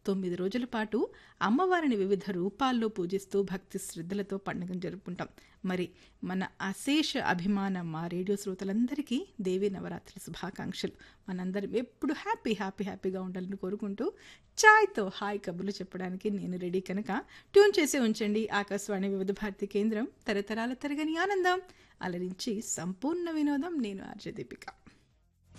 9 రోజుల పాటు అమ్మవారిని వివిధ రూపాల్లో పూజిస్తూ భక్తి శ్రద్ధలతో పండుగను జరుపుకుంటాం. మరి మన అశేష అభిమాన మా రేడియో శ్రోతలందరికీ దేవీ నవరాత్రి శుభాకాంక్షలు. మనందరం ఎప్పుడు హ్యాపీగా ఉండాలని కోరుకుంటూ చాయ్తో హాయ్ కబుర్లు చెప్పడానికి నేను రెడీ కనుక ట్యూన్ చేసి ఉంచండి ఆకాశవాణి వివిధ భారతి కేంద్రం. తరతరాల తరగని ఆనందం అలరించి సంపూర్ణ వినోదం. నేను ఆర్జే దీపిక.